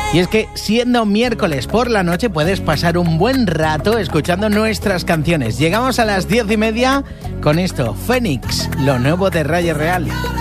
Y es que siendo miércoles por la noche puedes pasar un buen rato escuchando nuestras canciones. Llegamos a las 10:30 con esto, Fénix, lo nuevo de Raye Real.